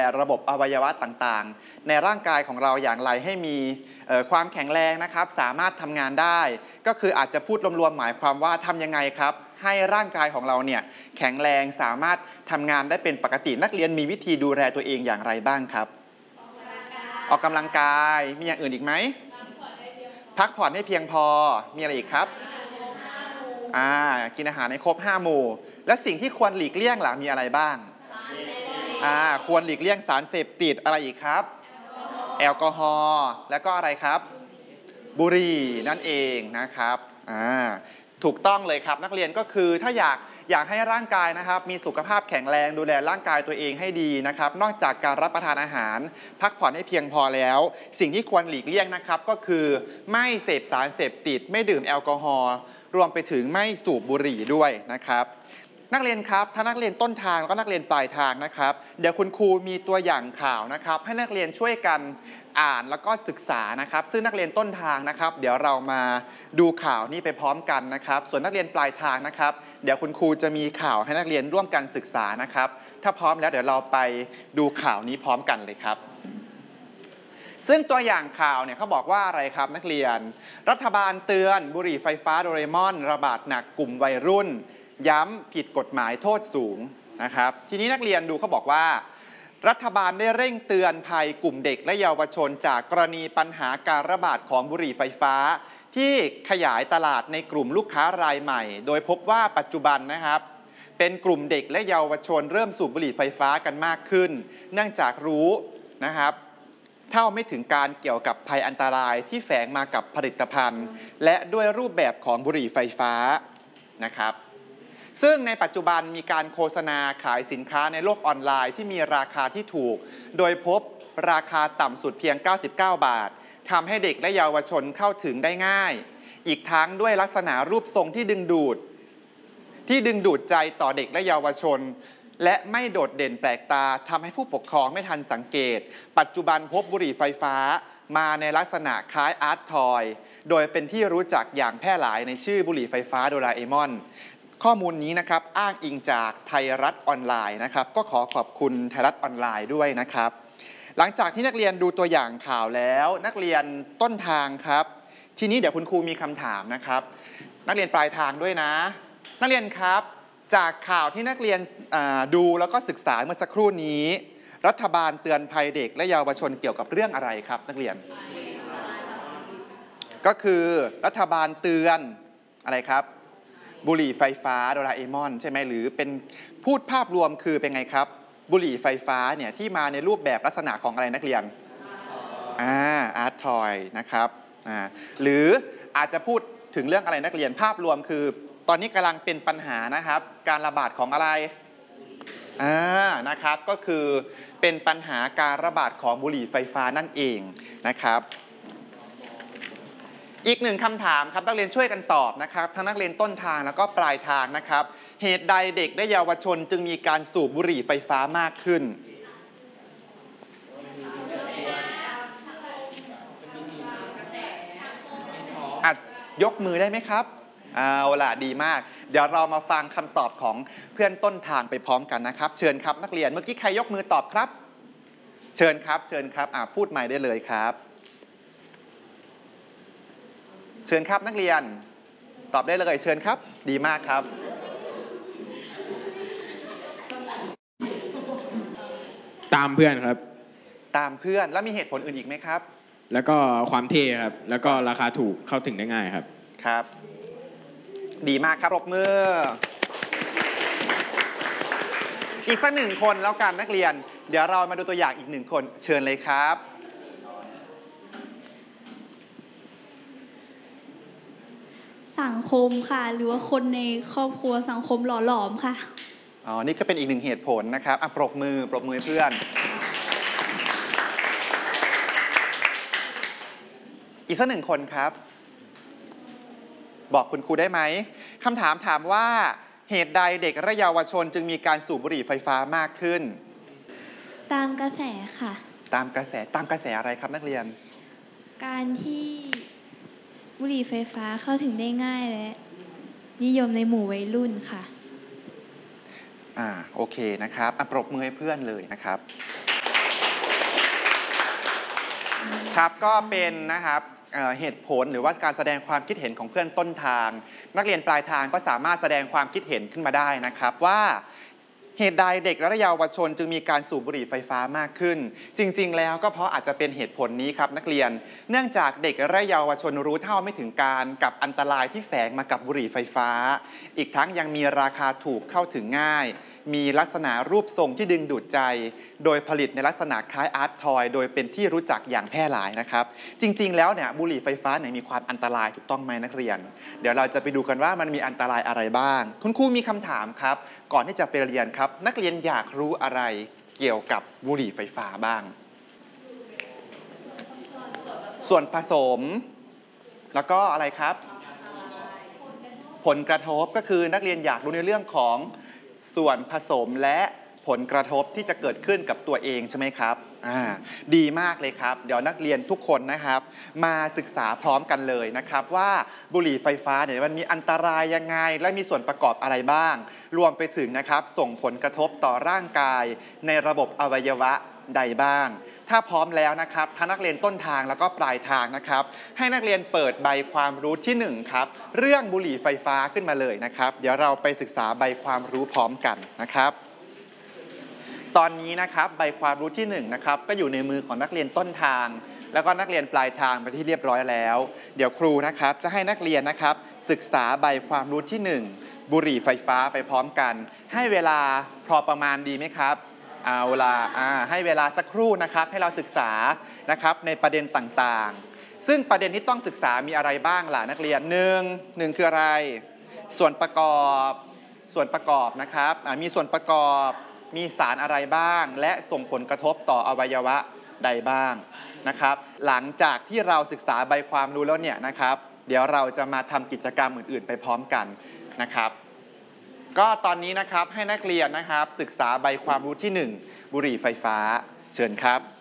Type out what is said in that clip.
ระบบอวัยวะต่างๆในร่างกายของเราอย่างไรให้มีความแข็งแรงนะครับสามารถทำงานได้ก็คืออาจจะพูดรวมๆหมายความว่าทำยังไงครับให้ร่างกายของเราเนี่ยแข็งแรงสามารถทำงานได้เป็นปกตินักเรียนมีวิธีดูแลตัวเองอย่างไรบ้างครับออกกำลังกายมีอย่างอื่นอีกไหมพักผ่อนให้เพียงพอมีอะไรอีกครับกินอาหารให้ครบ5 หมู่และสิ่งที่ควรหลีกเลี่ยงล่ะมีอะไรบ้างควรหลีกเลี่ยงสารเสพติดอะไรอีกครับแอลกอฮอล์แล้วก็อะไรครับบุหรี่นั่นเองนะครับถูกต้องเลยครับนักเรียนก็คือถ้าอยากให้ร่างกายนะครับมีสุขภาพแข็งแรงดูแลร่างกายตัวเองให้ดีนะครับนอกจากการรับประทานอาหารพักผ่อนให้เพียงพอแล้วสิ่งที่ควรหลีกเลี่ยงนะครับก็คือไม่เสพสารเสพติดไม่ดื่มแอลกอฮอล์รวมไปถึงไม่สูบบุหรี่ด้วยนะครับนักเรียนครับถ้านักเรียนต้นทางแล้วก็นักเรียนปลายทางนะครับเดี๋ยวคุณครูมีตัวอย่างข่าวนะครับให้นักเรียนช่วยกันอ่านแล้วก็ศึกษานะครับซึ่งนักเรียนต้นทางนะครับเดี๋ยวเรามาดูข่าวนี้ไปพร้อมกันนะครับส่วนนักเรียนปลายทางนะครับเดี๋ยวคุณครูจะมีข่าวให้นักเรียนร่วมกันศึกษานะครับถ้าพร้อมแล้วเดี๋ยวเราไปดูข่าวนี้พร้อมกันเลยครับซึ่งตัวอย่างข่าวเนี่ยเขาบอกว่าอะไรครับนักเรียนรัฐบาลเตือนบุหรี่ไฟฟ้าโดเรมอนระบาดหนักกลุ่มวัยรุ่นย้ำผิดกฎหมายโทษสูงนะครับทีนี้นักเรียนดูเขาบอกว่ารัฐบาลได้เร่งเตือนภัยกลุ่มเด็กและเยาวชนจากกรณีปัญหาการระบาดของบุหรี่ไฟฟ้าที่ขยายตลาดในกลุ่มลูกค้ารายใหม่โดยพบว่าปัจจุบันนะครับเป็นกลุ่มเด็กและเยาวชนเริ่มสูบบุหรี่ไฟฟ้ากันมากขึ้นเนื่องจากรู้นะครับเท่าไม่ถึงการเกี่ยวกับภัยอันตรายที่แฝงมากับผลิตภัณฑ์และด้วยรูปแบบของบุหรี่ไฟฟ้านะครับซึ่งในปัจจุบันมีการโฆษณาขายสินค้าในโลกออนไลน์ที่มีราคาที่ถูกโดยพบราคาต่ำสุดเพียง99 บาททำให้เด็กและเยาวชนเข้าถึงได้ง่ายอีกทั้งด้วยลักษณะรูปทรงที่ดึงดูดใจต่อเด็กและเยาวชนและไม่โดดเด่นแปลกตาทำให้ผู้ปกครองไม่ทันสังเกตปัจจุบันพบบุหรี่ไฟฟ้ามาในลักษณะคล้ายอาร์ตทอยโดยเป็นที่รู้จักอย่างแพร่หลายในชื่อบุหรี่ไฟฟ้าโดราเอมอนข้อมูลนี้นะครับอ้างอิงจากไทยรัฐออนไลน์นะครับก็ขอขอบคุณไทยรัฐออนไลน์ด้วยนะครับหลังจากที่นักเรียนดูตัวอย่างข่าวแล้วนักเรียนต้นทางครับทีนี้เดี๋ยวคุณครูมีคำถามนะครับนักเรียนปลายทางด้วยนะนักเรียนครับจากข่าวที่นักเรียนดูแล้วก็ศึกษาเมื่อสักครู่นี้รัฐบาลเตือนภัยเด็กและเยาวชนเกี่ยวกับเรื่องอะไรครับนักเรียนก็คือรัฐบาลเตือนอะไรครับบุหรี่ไฟฟ้าโดราเอมอนใช่ไหมหรือเป็นพูดภาพรวมคือเป็นไงครับบุหรี่ไฟฟ้าเนี่ยที่มาในรูปแบบลักษณะของอะไรนักเรียนอาร์ตทอยนะครับหรืออาจจะพูดถึงเรื่องอะไรนักเรียนภาพรวมคือตอนนี้กำลังเป็นปัญหานะครับการระบาดของอะไรนะครับก็คือเป็นปัญหาการระบาดของบุหรี่ไฟฟ้านั่นเองนะครับอีกหนึ่งคำถามครับนักเรียนช่วยกันตอบนะครับทั้งนักเรียนต้นทางแล้วก็ปลายทางนะครับเหตุใดเด็กและเยาวชนจึงมีการสูบบุหรี่ไฟฟ้ามากขึ้นยกมือได้ไหมครับเอาล่ะดีมากเดี๋ยวเรามาฟังคำตอบของเพื่อนต้นทางไปพร้อมกันนะครับเชิญครับนักเรียนเมื่อกี้ใครยกมือตอบครับเชิญครับพูดใหม่ได้เลยครับเชิญครับนักเรียนตอบได้เลยเชิญครับดีมากครับตามเพื่อนครับตามเพื่อนแล้วมีเหตุผลอื่นอีกไหมครับแล้วก็ความเท่ครับแล้วก็ราคาถูกเข้าถึงได้ง่ายครับครับดีมากครับปรบมืออีกสักหนึ่งคนแล้วกันนักเรียนเดี๋ยวเรามาดูตัวอย่างอีกหนึ่งคนเชิญเลยครับสังคมค่ะหรือว่าคนในครอบครัวสังคมหล่อหลอมค่ะนี่ก็เป็นอีกหนึ่งเหตุผลนะครับปรบมือเพื่อนอีกสักหนึ่งคนครับบอกคุณครูได้ไหมคำถามถามว่าเหตุใดเด็กและเยาวชนจึงมีการสูบบุหรี่ไฟฟ้ามากขึ้นตามกระแสค่ะตามกระแสอะไรครับนักเรียนการที่บุหรี่ไฟฟ้าเข้าถึงได้ง่ายและนิยมในหมู่วัยรุ่นค่ะโอเคนะครับปรบมือให้เพื่อนเลยนะครับครับก็เป็นนะครับเหตุผลหรือว่าการแสดงความคิดเห็นของเพื่อนต้นทาง นักเรียนปลายทางก็สามารถแสดงความคิดเห็นขึ้นมาได้นะครับว่าเหตุใดเด็กและเยาวชนจึงมีการสูบบุหรี่ไฟฟ้ามากขึ้น จริงๆแล้วก็เพราะอาจจะเป็นเหตุผลนี้ครับนักเรียนเนื่องจากเด็กและเยาวชนรู้เท่าไม่ถึงการกับอันตรายที่แฝงมากับบุหรี่ไฟฟ้าอีกทั้งยังมีราคาถูกเข้าถึงง่ายมีลักษณะรูปทรงที่ดึงดูดใจโดยผลิตในลักษณะคล้ายอาร์ตทอยโดยเป็นที่รู้จักอย่างแพร่หลายนะครับจริงๆแล้วเนี่ยบุหรี่ไฟฟ้าเนี่ยมีความอันตรายถูกต้องไหมนักเรียนเดี๋ยวเราจะไปดูกันว่ามันมีอันตรายอะไรบ้างคุณครูมีคำถามครับก่อนที่จะไปเรียนครับนักเรียนอยากรู้อะไรเกี่ยวกับบุหรี่ไฟฟ้าบ้างส่วนผสมแล้วก็อะไรครับผลกระทบก็คือนักเรียนอยากรู้ในเรื่องของส่วนผสมและผลกระทบที่จะเกิดขึ้นกับตัวเองใช่ไหมครับดีมากเลยครับเดี๋ยวนักเรียนทุกคนนะครับมาศึกษาพร้อมกันเลยนะครับว่าบุหรี่ไฟฟ้าเนี่ยมันมีอันตรายยังไงและมีส่วนประกอบอะไรบ้างรวมไปถึงนะครับส่งผลกระทบต่อร่างกายในระบบอวัยวะใดบ้างถ้าพร้อมแล้วนะครับทั้งนักเรียนต้นทางแล้วก็ปลายทางนะครับให้นักเรียนเปิดใบความรู้ที่1ครับเรื่องบุหรี่ไฟฟ้าขึ้นมาเลยนะครับเดี๋ยวเราไปศึกษาใบความรู้พร้อมกันนะครับตอนนี้นะครับใบความรู้ที่1นะครับก็อยู่ในมือของนักเรียนต้นทางแล้วก็นักเรียนปลายทางไปที่เรียบร้อยแล้วเดี๋ยวครูนะครับจะให้นักเรียนนะครับศึกษาใบความรู้ที่1บุหรี่ไฟฟ้าไปพร้อมกันให้เวลาพอประมาณดีไหมครับเอาล่ะให้เวลาสักครู่นะครับให้เราศึกษานะครับในประเด็นต่างๆซึ่งประเด็นที่ต้องศึกษามีอะไรบ้างล่ะนักเรียนหนึ่งคืออะไรส่วนประกอบนะครับมีส่วนประกอบมีสารอะไรบ้างและส่งผลกระทบต่ออวัยวะใดบ้างนะครับหลังจากที่เราศึกษาใบความรู้แล้วเนี่ยนะครับเดี๋ยวเราจะมาทำกิจกรรมอื่นๆไปพร้อมกันนะครับก็ตอนนี้นะครับให้นักเรียนนะครับศึกษาใบความรู้ที่1บุหรี่ไฟฟ้าเชิญครับ